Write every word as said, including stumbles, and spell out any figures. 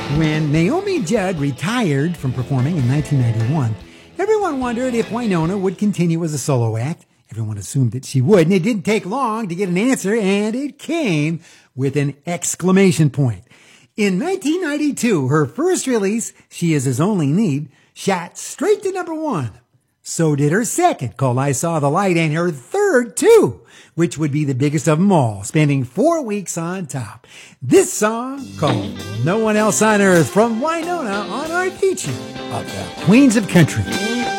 When Naomi Judd retired from performing in nineteen ninety-one, everyone wondered if Wynonna would continue as a solo act. Everyone assumed that she would, and it didn't take long to get an answer, and it came with an exclamation point. In nineteen ninety-two, her first release, She Is His Only Need, shot straight to number one. So did her second, called I Saw the Light, and her third, too, which would be the biggest of them all, spending four weeks on top. This song, called No One Else on Earth, from Wynonna on our feature of the Queens of Country.